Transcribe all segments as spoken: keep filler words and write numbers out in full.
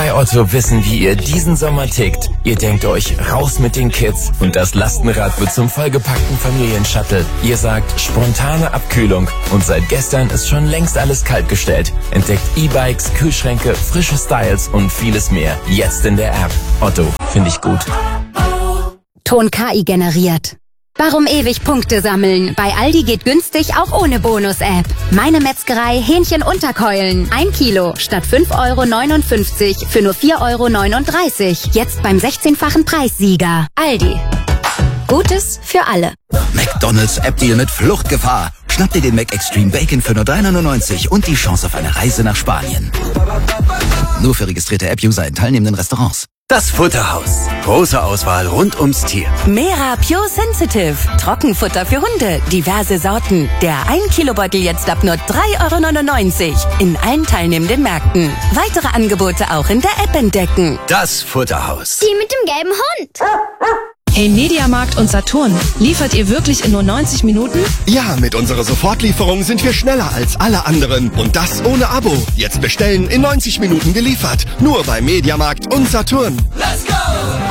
bei Otto wissen, wie ihr diesen Sommer tickt. Ihr denkt euch, raus mit den Kids und das Lastenrad wird zum vollgepackten Familienshuttle. Ihr sagt, spontane Abkühlung und seit gestern ist schon längst alles kaltgestellt. Entdeckt E-Bikes, Kühlschränke, frische Styles und vieles mehr. Jetzt in der App. Otto, finde ich gut. Ton K I generiert. Warum ewig Punkte sammeln? Bei Aldi geht günstig auch ohne Bonus-App. Meine Metzgerei Hähnchen Unterkeulen. Ein Kilo statt fünf Euro neunundfünfzig für nur vier Euro neununddreißig. Jetzt beim sechzehnfachen Preissieger. Aldi. Gutes für alle. McDonald's App-Deal mit Fluchtgefahr. Schnapp dir den Mac Extreme Bacon für nur drei neunundneunzig und die Chance auf eine Reise nach Spanien. Nur für registrierte App-User in teilnehmenden Restaurants. Das Futterhaus. Große Auswahl rund ums Tier. Mera Pure Sensitive. Trockenfutter für Hunde. Diverse Sorten. Der ein Kilo Beutel jetzt ab nur drei Euro neunundneunzig. In allen teilnehmenden Märkten. Weitere Angebote auch in der App entdecken. Das Futterhaus. Die mit dem gelben Hund. Hey Mediamarkt und Saturn, liefert ihr wirklich in nur neunzig Minuten? Ja, mit unserer Sofortlieferung sind wir schneller als alle anderen. Und das ohne Abo. Jetzt bestellen, in neunzig Minuten geliefert. Nur bei Mediamarkt und Saturn. Let's go!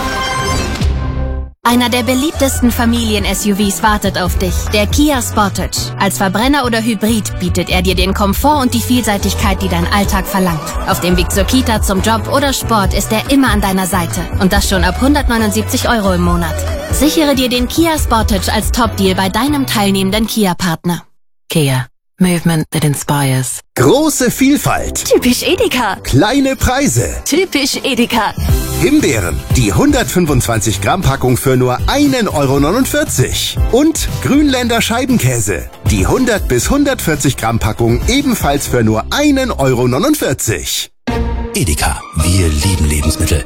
Einer der beliebtesten Familien-S U Vs wartet auf dich, der Kia Sportage. Als Verbrenner oder Hybrid bietet er dir den Komfort und die Vielseitigkeit, die dein Alltag verlangt. Auf dem Weg zur Kita, zum Job oder Sport ist er immer an deiner Seite. Und das schon ab hundertneunundsiebzig Euro im Monat. Sichere dir den Kia Sportage als Top-Deal bei deinem teilnehmenden Kia-Partner. Kia. Movement that inspires. Große Vielfalt. Typisch Edeka. Kleine Preise. Typisch Edeka. Himbeeren, die hundertfünfundzwanzig Gramm Packung für nur ein Euro neunundvierzig. Und Grünländer Scheibenkäse, die hundert bis hundertvierzig Gramm Packung ebenfalls für nur ein Euro neunundvierzig. Edeka, wir lieben Lebensmittel.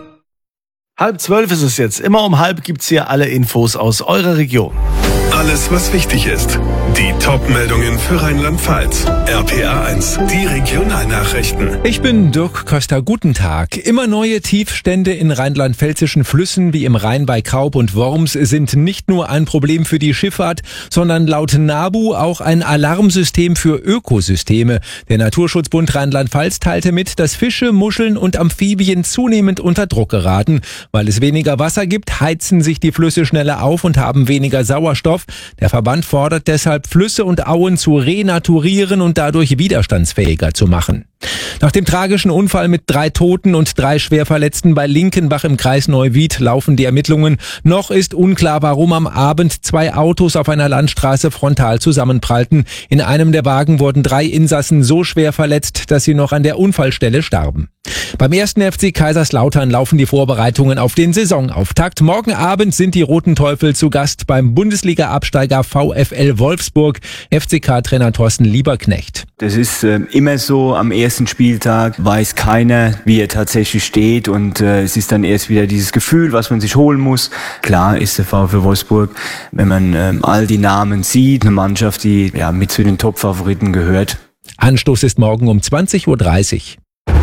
Halb zwölf ist es jetzt. Immer um halb gibt's hier alle Infos aus eurer Region. Alles, was wichtig ist. Die Top-Meldungen für Rheinland-Pfalz. R P A eins, die Regionalnachrichten. Ich bin Dirk Köster, guten Tag. Immer neue Tiefstände in rheinland-pfälzischen Flüssen wie im Rhein bei Kaub und Worms sind nicht nur ein Problem für die Schifffahrt, sondern laut NABU auch ein Alarmsystem für Ökosysteme. Der Naturschutzbund Rheinland-Pfalz teilte mit, dass Fische, Muscheln und Amphibien zunehmend unter Druck geraten. Weil es weniger Wasser gibt, heizen sich die Flüsse schneller auf und haben weniger Sauerstoff. Der Verband fordert deshalb, Flüsse und Auen zu renaturieren und dadurch widerstandsfähiger zu machen. Nach dem tragischen Unfall mit drei Toten und drei Schwerverletzten bei Linkenbach im Kreis Neuwied laufen die Ermittlungen. Noch ist unklar, warum am Abend zwei Autos auf einer Landstraße frontal zusammenprallten. In einem der Wagen wurden drei Insassen so schwer verletzt, dass sie noch an der Unfallstelle starben. Beim ersten F C Kaiserslautern laufen die Vorbereitungen auf den Saisonauftakt. Morgen Abend sind die Roten Teufel zu Gast beim Bundesliga-Absteiger VfL Wolfsburg. F C K-Trainer Thorsten Lieberknecht. Das ist äh, immer so, am ersten Spieltag weiß keiner, wie er tatsächlich steht und äh, es ist dann erst wieder dieses Gefühl, was man sich holen muss. Klar ist der VfL Wolfsburg, wenn man äh, all die Namen sieht, eine Mannschaft, die ja mit zu den Top-Favoriten gehört. Anstoß ist morgen um zwanzig Uhr dreißig.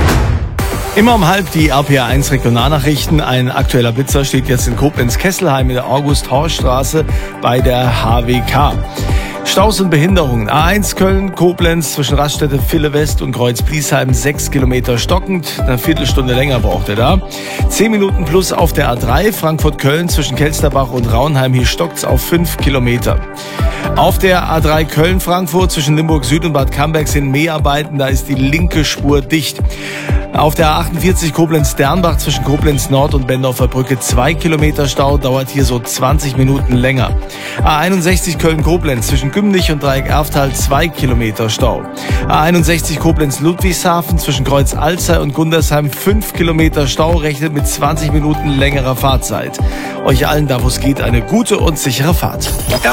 Immer um halb die R P A eins Regionalnachrichten. Ein aktueller Blitzer steht jetzt in Koblenz-Kesselheim in der August-Horst-Straße bei der H W K. Staus und Behinderungen. A eins Köln-Koblenz zwischen Raststätte Ville-West und Kreuz-Bliesheim sechs Kilometer stockend. Eine Viertelstunde länger braucht er da. Zehn Minuten plus auf der A drei Frankfurt-Köln zwischen Kelsterbach und Raunheim. Hier stockt's auf fünf Kilometer. Auf der A drei Köln-Frankfurt zwischen Limburg Süd und Bad Camberg sind Mäharbeiten. Da ist die linke Spur dicht. Auf der A achtundvierzig Koblenz-Dernbach zwischen Koblenz Nord und Bendorfer Brücke zwei Kilometer Stau, dauert hier so zwanzig Minuten länger. A einundsechzig Köln-Koblenz zwischen Gümlich und Dreieck Erftal zwei Kilometer Stau. A einundsechzig Koblenz-Ludwigshafen zwischen Kreuz Alzey und Gundersheim fünf Kilometer Stau, rechnet mit zwanzig Minuten längerer Fahrzeit. Euch allen, da wo es geht, eine gute und sichere Fahrt.